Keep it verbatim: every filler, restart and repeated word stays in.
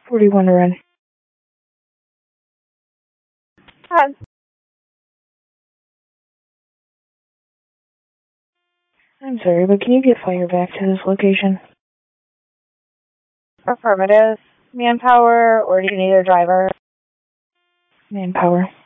forty-one to run. Hi. I'm sorry, but can you get fire back to this location? Affirmative. Manpower, or do you need a driver? Manpower.